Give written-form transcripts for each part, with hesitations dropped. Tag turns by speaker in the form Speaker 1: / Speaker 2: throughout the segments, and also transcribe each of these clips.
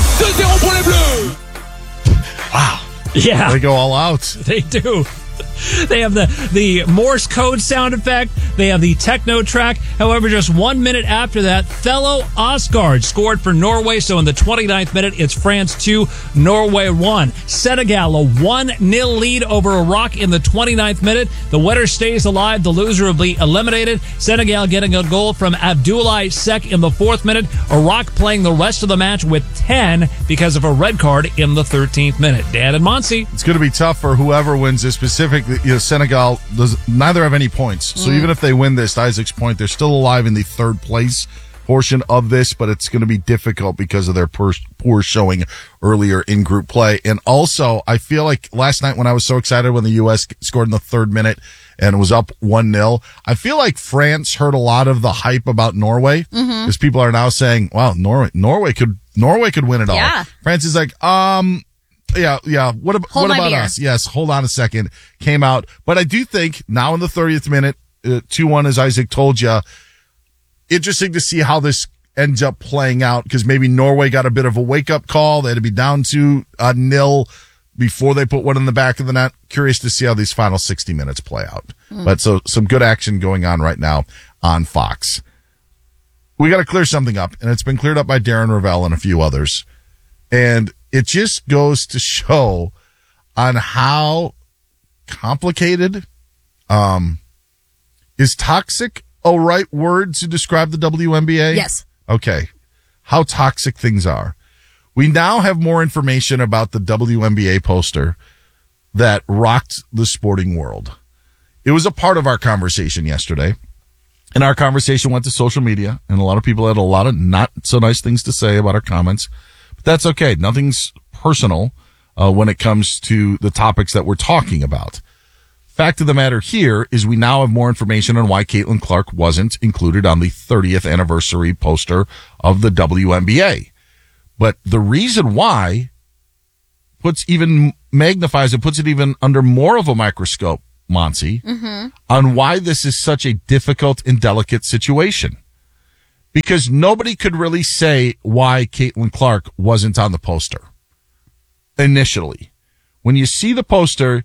Speaker 1: 2-0 pour les Bleus.
Speaker 2: Wow.
Speaker 3: Yeah.
Speaker 2: They go all out.
Speaker 3: They do. They have the Morse code sound effect. They have the techno track. However, just 1 minute after that, Thelo Osgaard scored for Norway. So in the 29th minute, it's France 2, Norway 1. Senegal, a 1-0 lead over Iraq in the 29th minute. The winner stays alive. The loser will be eliminated. Senegal getting a goal from Abdoulaye Seck in the 4th minute. Iraq playing the rest of the match with 10 because of a red card in the 13th minute. Dan and Monsi.
Speaker 2: It's going to be tough for whoever wins this specific. Senegal does neither have any points. So even if they win this, to Isaac's point, they're still alive in the third place portion of this, but it's going to be difficult because of their poor showing earlier in group play. And also, I feel like last night when I was so excited when the U.S. scored in the 3rd minute and was up 1-0, I feel like France heard a lot of the hype about Norway because people are now saying, wow, Norway could win it all.
Speaker 4: Yeah.
Speaker 2: France is like, Yeah. What about us? Yes. Hold on a second. Came out. But I do think now in the 30th minute, 2-1, as Isaac told you, interesting to see how this ends up playing out because maybe Norway got a bit of a wake up call. They had to be down 2-0 before they put one in the back of the net. Curious to see how these final 60 minutes play out. But so some good action going on right now on Fox. We got to clear something up, and it's been cleared up by Darren Ravel and a few others. And it just goes to show on how complicated, is toxic a right word to describe the WNBA?
Speaker 4: Yes.
Speaker 2: Okay. How toxic things are. We now have more information about the WNBA poster that rocked the sporting world. It was a part of our conversation yesterday. And our conversation went to social media, and a lot of people had a lot of not so nice things to say about our comments. But that's okay. Nothing's personal when it comes to the topics that we're talking about. Fact of the matter here is we now have more information on why Caitlin Clark wasn't included on the 30th anniversary poster of the WNBA. But the reason why puts it even under more of a microscope, Monsi, on why this is such a difficult and delicate situation. Because nobody could really say why Caitlin Clark wasn't on the poster initially. When you see the poster,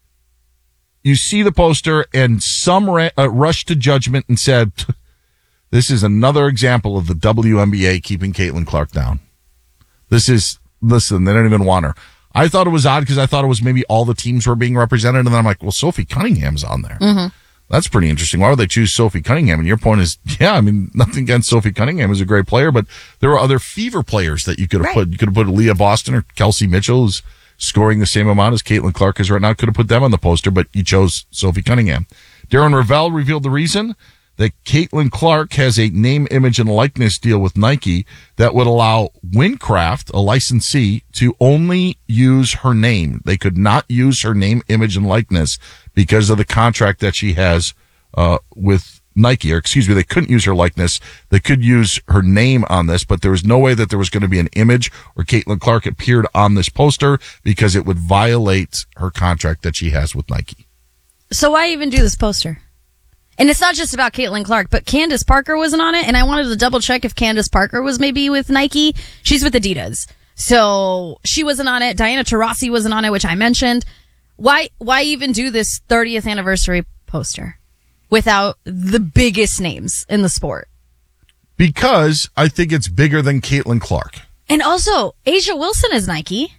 Speaker 2: and some rushed to judgment and said, this is another example of the WNBA keeping Caitlin Clark down. Listen, they don't even want her. I thought it was odd because I thought it was maybe all the teams were being represented. And then I'm like, well, Sophie Cunningham's on there. That's pretty interesting. Why would they choose Sophie Cunningham? And your point is, nothing against Sophie Cunningham, is a great player, but there were other fever players that you could have put. You could have put Leah Boston or Kelsey Mitchell, who's scoring the same amount as Caitlin Clark is right now. Could have put them on the poster, but you chose Sophie Cunningham. Darren Ravel revealed the reason that Caitlin Clark has a name, image, and likeness deal with Nike that would allow Windcraft, a licensee, to only use her name. They could not use her name, image, and likeness because of the contract that she has with Nike. Or excuse me, they couldn't use her likeness. They could use her name on this, but there was no way that there was going to be an image or Caitlin Clark appeared on this poster because it would violate her contract that she has with Nike.
Speaker 4: So why even do this poster? And it's not just about Caitlin Clark, but Candace Parker wasn't on it, and I wanted to double check if Candace Parker was maybe with Nike. She's with Adidas. So she wasn't on it. Diana Taurasi wasn't on it, which I mentioned. Why even do this 30th anniversary poster without the biggest names in the sport?
Speaker 2: Because I think it's bigger than Caitlin Clark.
Speaker 4: And also, Asia Wilson is Nike.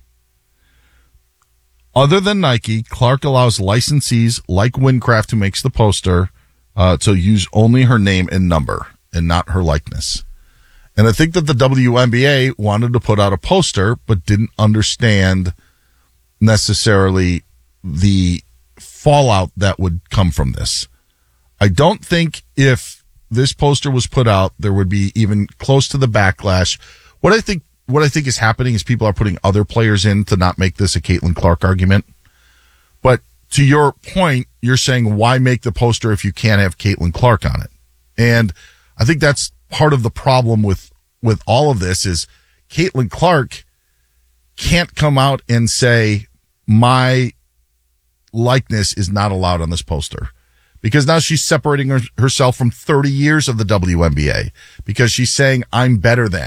Speaker 2: Other than Nike, Clark allows licensees like Windcraft, who makes the poster, to use only her name and number and not her likeness. And I think that the WNBA wanted to put out a poster, but didn't understand necessarily the fallout that would come from this. I don't think if this poster was put out, there would be even close to the backlash. What I think is happening is people are putting other players in to not make this a Caitlin Clark argument. But to your point, you're saying why make the poster if you can't have Caitlin Clark on it? And I think that's part of the problem with all of this is Caitlin Clark can't come out and say my likeness is not allowed on this poster because now she's separating herself from 30 years of the WNBA because she's saying I'm better than.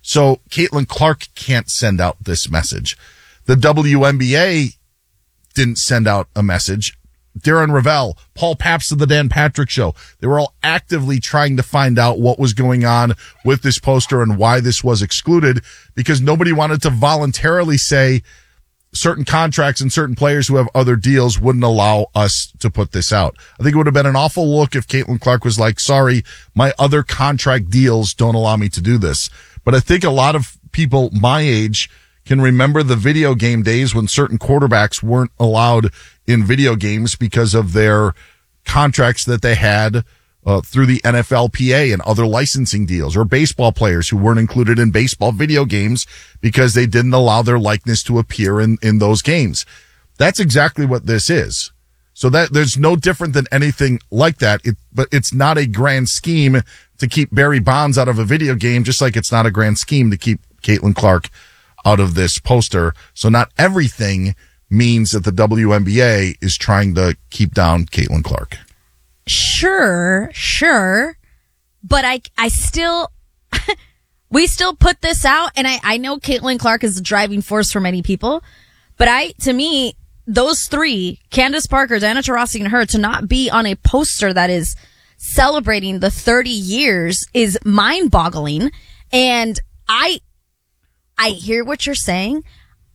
Speaker 2: So Caitlin Clark can't send out this message. The WNBA didn't send out a message. Darren Ravel, Paul Pabst of the Dan Patrick Show, they were all actively trying to find out what was going on with this poster and why this was excluded, because nobody wanted to voluntarily say certain contracts and certain players who have other deals wouldn't allow us to put this out. I think it would have been an awful look if Caitlin Clark was like, sorry, my other contract deals don't allow me to do this. But I think a lot of people my age can remember the video game days when certain quarterbacks weren't allowed in video games because of their contracts that they had through the NFLPA and other licensing deals, or baseball players who weren't included in baseball video games because they didn't allow their likeness to appear in those games. That's exactly what this is. So that there's no different than anything like that. But it's not a grand scheme to keep Barry Bonds out of a video game, just like it's not a grand scheme to keep Caitlin Clark out of this poster. So not everything means that the WNBA is trying to keep down Caitlin Clark.
Speaker 4: Sure. But I still, we still put this out, and I know Caitlin Clark is the driving force for many people, but to me, those three, Candace Parker, Diana Taurasi, and her, to not be on a poster that is celebrating the 30 years is mind-boggling. And I hear what you're saying.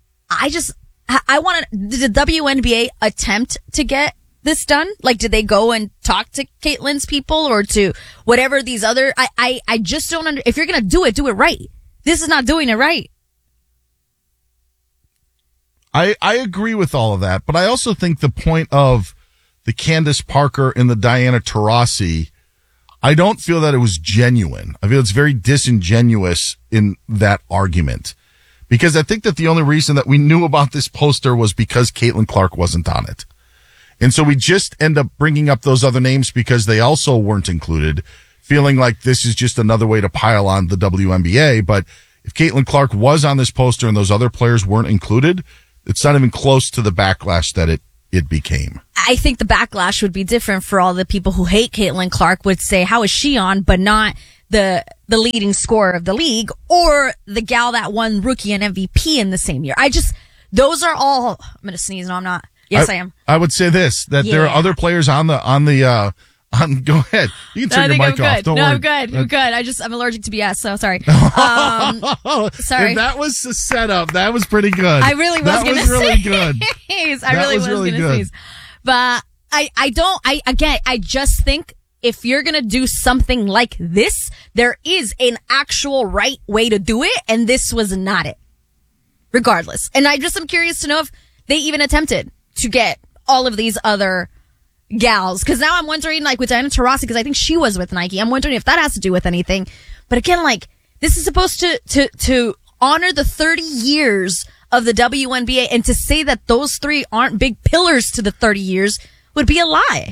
Speaker 4: I want to, did the WNBA attempt to get this done? Like, did they go and talk to Caitlin's people or to whatever these other, I just don't if you're going to do it right. This is not doing it right.
Speaker 2: I agree with all of that, but I also think the point of the Candace Parker and the Diana Taurasi, I don't feel that it was genuine. I feel it's very disingenuous in that argument, because I think that the only reason that we knew about this poster was because Caitlin Clark wasn't on it. And so we just end up bringing up those other names because they also weren't included, feeling like this is just another way to pile on the WNBA. But if Caitlin Clark was on this poster and those other players weren't included, it's not even close to the backlash that it became.
Speaker 4: I think the backlash would be different for all the people who hate Caitlin Clark would say, how is she on, but not the leading scorer of the league or the gal that won rookie and MVP in the same year. Those are all, I'm going to sneeze. No, I'm not. Yes, I am.
Speaker 2: I would say this, that there are other players on go ahead. You can turn your mic off. Don't worry.
Speaker 4: I'm good. I'm good. I'm allergic to BS, so sorry. Sorry.
Speaker 2: If that was the setup, that was pretty good.
Speaker 4: I really was going to sneeze.
Speaker 2: That was really good.
Speaker 4: I really was going to sneeze. But I just think if you're going to do something like this, there is an actual right way to do it, and this was not it. Regardless. And I'm curious to know if they even attempted to get all of these other gals. Cause now I'm wondering, like with Diana Taurasi, cause I think she was with Nike. I'm wondering if that has to do with anything. But again, like this is supposed to honor the 30 years of the WNBA, and to say that those three aren't big pillars to the 30 years would be a lie.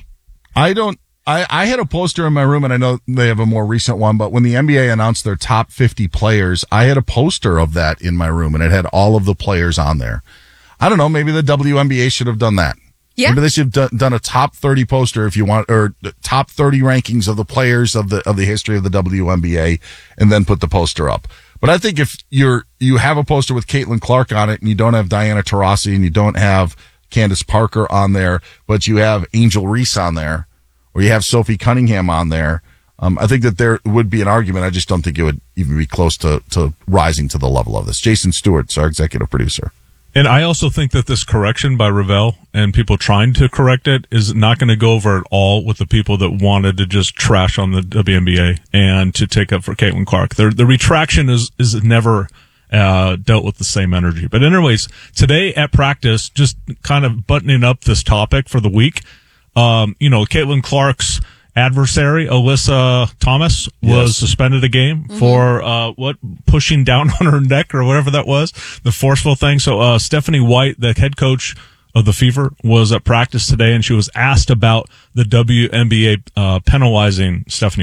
Speaker 2: I had a poster in my room, and I know they have a more recent one, but when the NBA announced their top 50 players, I had a poster of that in my room, and it had all of the players on there. I don't know, maybe the WNBA should have done that. Yeah. Maybe they should have done a top 30 poster if you want, or top 30 rankings of the players of the history of the WNBA, and then put the poster up. But I think if you have a poster with Caitlin Clark on it, and you don't have Diana Taurasi, and you don't have Candace Parker on there, but you have Angel Reese on there, or you have Sophie Cunningham on there, I think that there would be an argument. I just don't think it would even be close to rising to the level of this. Jason Stewart's our executive producer.
Speaker 1: And I also think that this correction by Ravel and people trying to correct it is not going to go over at all with the people that wanted to just trash on the WNBA and to take up for Caitlin Clark. The retraction is never dealt with the same energy. But anyways, today at practice, just kind of buttoning up this topic for the week, Caitlin Clark's adversary, Alyssa Thomas, was suspended a game for pushing down on her neck or whatever that was, the forceful thing. So Stephanie White, the head coach of the Fever, was at practice today, and she was asked about the WNBA penalizing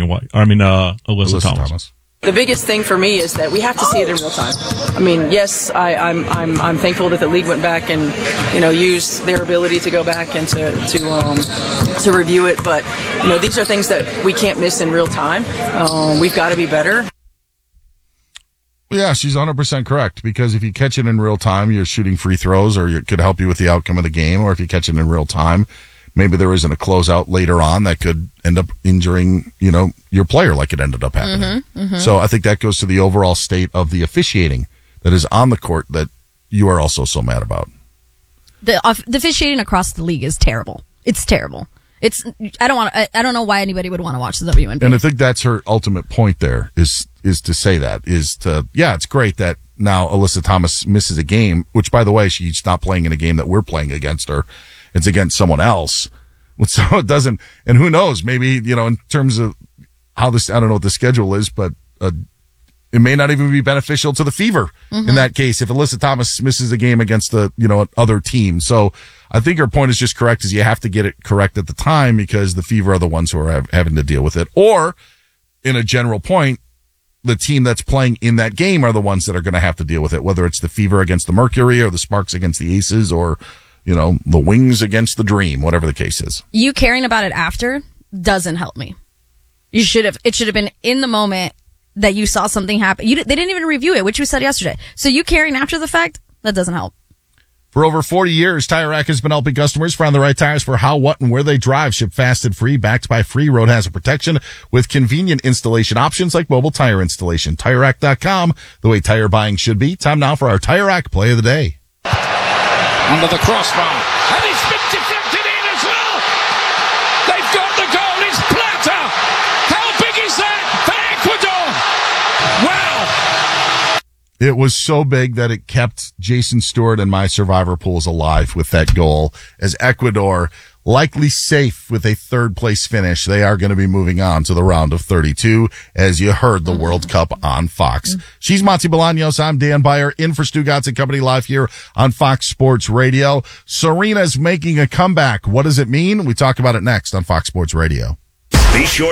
Speaker 1: Alyssa Thomas.
Speaker 5: The biggest thing for me is that we have to see it in real time. I mean, yes, I'm thankful that the league went back and used their ability to go back and to review it. But these are things that we can't miss in real time. We've got to be better.
Speaker 2: Yeah, she's 100% correct, because if you catch it in real time, you're shooting free throws, or it could help you with the outcome of the game. Or if you catch it in real time, maybe there isn't a closeout later on that could end up injuring, your player like it ended up happening. So I think that goes to the overall state of the officiating that is on the court that you are also so mad about.
Speaker 4: The officiating across the league is terrible. It's terrible. I don't know why anybody would want to watch the WNBA.
Speaker 2: And I think that's her ultimate point there is to say that it's great that now Alyssa Thomas misses a game, which by the way, she's not playing in a game that we're playing against her. It's against someone else. So it doesn't, and who knows, maybe, in terms of how this, I don't know what the schedule is, but, it may not even be beneficial to the Fever in that case if Alyssa Thomas misses a game against the, other team. So I think her point is just correct, is you have to get it correct at the time, because the Fever are the ones who are having to deal with it. Or in a general point, the team that's playing in that game are the ones that are going to have to deal with it, whether it's the Fever against the Mercury or the Sparks against the Aces or, the Wings against the Dream, whatever the case is.
Speaker 4: You caring about it after doesn't help me. It should have been in the moment that you saw something happen. They didn't even review it, which we said yesterday. So you caring after the fact, that doesn't help.
Speaker 2: For over 40 years, Tire Rack has been helping customers find the right tires for how, what, and where they drive. Ship fast and free, backed by free road hazard protection with convenient installation options like mobile tire installation. TireRack.com, the way tire buying should be. Time now for our Tire Rack Play of the Day.
Speaker 6: Under the crossbar. And it's been deflected in as well. They've got the goal. It's Plata. How big is that for Ecuador? Wow.
Speaker 2: It was so big that it kept Jason Stewart and my survivor pools alive with that goal, as Ecuador, likely safe with a third place finish. They are going to be moving on to the round of 32, as you heard the World Cup on Fox. She's Monty Bolaños. I'm Dan Beyer, in for Stu Gatz and Company live here on Fox Sports Radio. Serena's making a comeback. What does it mean? We talk about it next on Fox Sports Radio.
Speaker 7: Be sure